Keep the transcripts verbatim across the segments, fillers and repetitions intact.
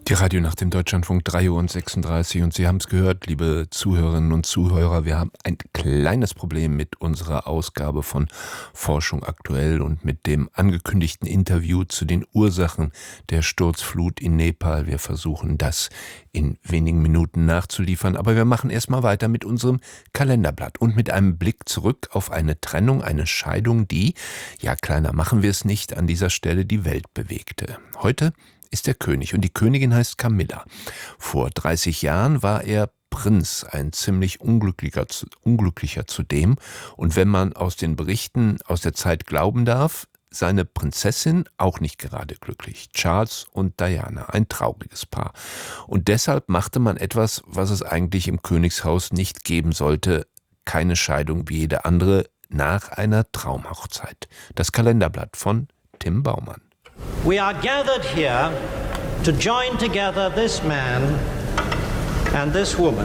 Die Radionacht im Deutschlandfunk, drei Uhr sechsunddreißig, und Sie haben es gehört, liebe Zuhörerinnen und Zuhörer, wir haben ein kleines Problem mit unserer Ausgabe von Forschung aktuell und mit dem angekündigten Interview zu den Ursachen der Sturzflut in Nepal. Wir versuchen das in wenigen Minuten nachzuliefern, aber wir machen erstmal weiter mit unserem Kalenderblatt und mit einem Blick zurück auf eine Trennung, eine Scheidung, die, ja kleiner machen wir es nicht, an dieser Stelle die Welt bewegte. Heute ist der König und die Königin heißt Camilla. Vor dreißig Jahren war er Prinz, ein ziemlich unglücklicher, unglücklicher zudem. Und wenn man aus den Berichten aus der Zeit glauben darf, seine Prinzessin auch nicht gerade glücklich. Charles und Diana, ein trauriges Paar. Und deshalb machte man etwas, was es eigentlich im Königshaus nicht geben sollte, keine Scheidung wie jede andere, nach einer Traumhochzeit. Das Kalenderblatt von Tim Baumann. We are gathered here to join together this man and this woman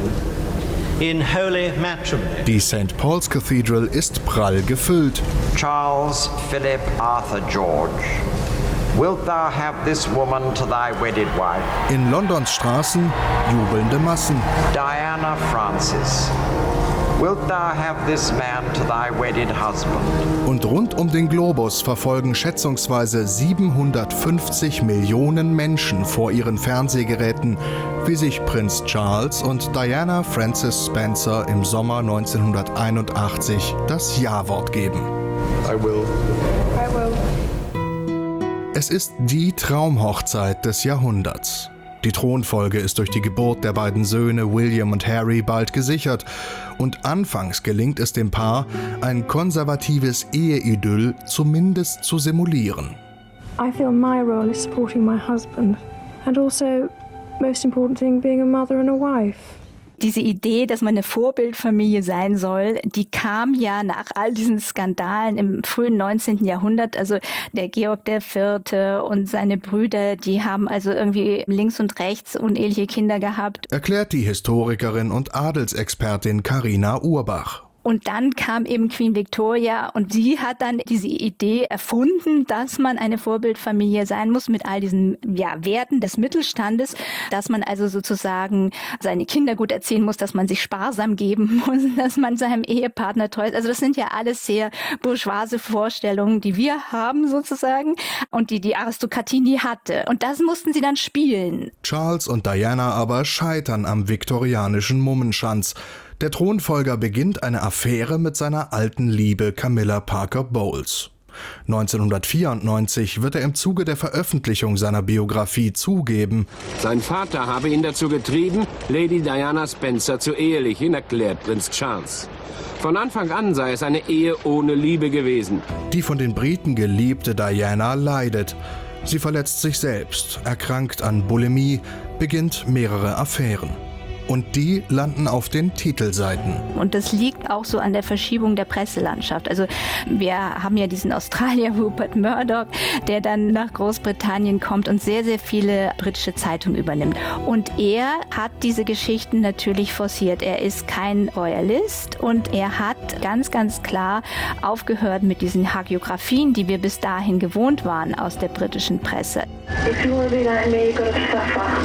in holy matrimony. Die Saint Paul's Cathedral ist prall gefüllt. Charles Philip Arthur George, wilt thou have this woman to thy wedded wife? In Londons Straßen jubelnde Massen. Diana Francis, wilt thou have this man to thy wedded husband? Und rund um den Globus verfolgen schätzungsweise siebenhundertfünfzig Millionen Menschen vor ihren Fernsehgeräten, wie sich Prinz Charles und Diana Frances Spencer im Sommer neunzehnhunderteinundachtzig das Ja-Wort geben. I will. I will. Es ist die Traumhochzeit des Jahrhunderts. Die Thronfolge ist durch die Geburt der beiden Söhne William und Harry bald gesichert und anfangs gelingt es dem Paar, ein konservatives Eheidyll zumindest zu simulieren. I feel my role is supporting my husband and also, most important thing, being a mother and a wife. Diese Idee, dass man eine Vorbildfamilie sein soll, die kam ja nach all diesen Skandalen im frühen neunzehnten Jahrhundert. Also der Georg der Vierte und seine Brüder, die haben also irgendwie links und rechts uneheliche Kinder gehabt. Erklärt die Historikerin und Adelsexpertin Carina Urbach. Und dann kam eben Queen Victoria und sie hat dann diese Idee erfunden, dass man eine Vorbildfamilie sein muss mit all diesen ja, Werten des Mittelstandes, dass man also sozusagen seine Kinder gut erziehen muss, dass man sich sparsam geben muss, dass man seinem Ehepartner treu ist. Also das sind ja alles sehr bourgeoise Vorstellungen, die wir haben sozusagen und die die Aristokratie nie hatte. Und das mussten sie dann spielen. Charles und Diana aber scheitern am viktorianischen Mummenschanz. Der Thronfolger beginnt eine Affäre mit seiner alten Liebe Camilla Parker Bowles. neunzehnhundertvierundneunzig wird er im Zuge der Veröffentlichung seiner Biografie zugeben: Sein Vater habe ihn dazu getrieben, Lady Diana Spencer zu ehelichen, erklärt Prinz Charles. Von Anfang an sei es eine Ehe ohne Liebe gewesen. Die von den Briten geliebte Diana leidet. Sie verletzt sich selbst, erkrankt an Bulimie, beginnt mehrere Affären. Und die landen auf den Titelseiten. Und das liegt auch so an der Verschiebung der Presselandschaft. Also wir haben ja diesen Australier Rupert Murdoch, der dann nach Großbritannien kommt und sehr, sehr viele britische Zeitungen übernimmt. Und er hat diese Geschichten natürlich forciert. Er ist kein Royalist und er hat ganz, ganz klar aufgehört mit diesen Hagiografien, die wir bis dahin gewohnt waren aus der britischen Presse. If you want to be like me, you've got to suffer.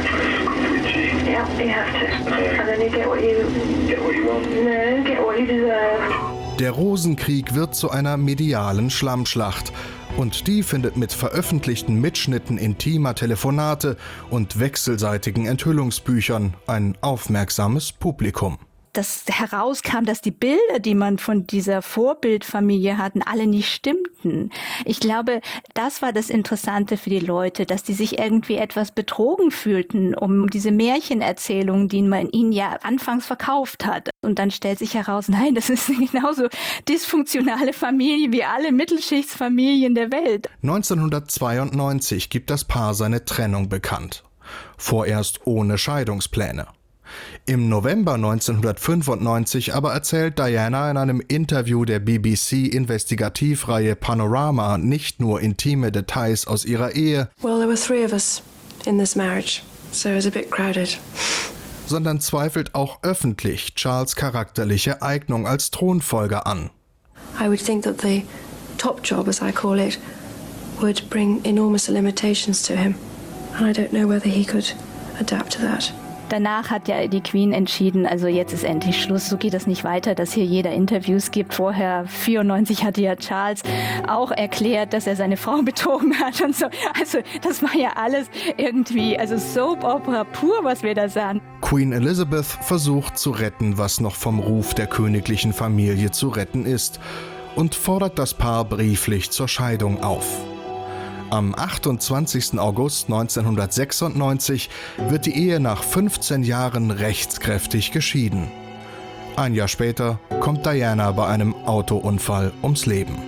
Yeah, you have to. And then you get what you... Get what you want? No, get what you deserve. Der Rosenkrieg wird zu einer medialen Schlammschlacht. Und die findet mit veröffentlichten Mitschnitten intimer Telefonate und wechselseitigen Enthüllungsbüchern ein aufmerksames Publikum. Dass herauskam, dass die Bilder, die man von dieser Vorbildfamilie hatten, alle nicht stimmten. Ich glaube, das war das Interessante für die Leute, dass die sich irgendwie etwas betrogen fühlten um diese Märchenerzählungen, die man ihnen ja anfangs verkauft hat. Und dann stellt sich heraus, nein, das ist eine genauso dysfunktionale Familie wie alle Mittelschichtsfamilien der Welt. neunzehnhundertzweiundneunzig gibt das Paar seine Trennung bekannt. Vorerst ohne Scheidungspläne. Im November neunzehnhundertfünfundneunzig aber erzählt Diana in einem Interview der B B C-Investigativreihe Panorama nicht nur intime Details aus ihrer Ehe, Well, there were three of us in this marriage, so it was a bit crowded. sondern zweifelt auch öffentlich Charles' charakterliche Eignung als Thronfolger an. I would think that the top job, as I call it, would bring enormous limitations to him. And I don't know whether he could adapt to that. Danach hat ja die Queen entschieden, also jetzt ist endlich Schluss, so geht das nicht weiter, dass hier jeder Interviews gibt. Vorher, vierundneunzig, hatte ja Charles auch erklärt, dass er seine Frau betrogen hat und so. Also das war ja alles irgendwie, also Soap Opera pur, was wir da sahen. Queen Elizabeth versucht zu retten, was noch vom Ruf der königlichen Familie zu retten ist, und fordert das Paar brieflich zur Scheidung auf. Am achtundzwanzigsten August neunzehnhundertsechsundneunzig wird die Ehe nach fünfzehn Jahren rechtskräftig geschieden. Ein Jahr später kommt Diana bei einem Autounfall ums Leben.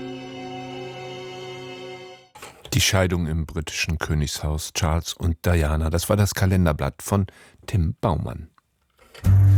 Die Scheidung im britischen Königshaus, Charles und Diana. Das war das Kalenderblatt von Tim Baumann.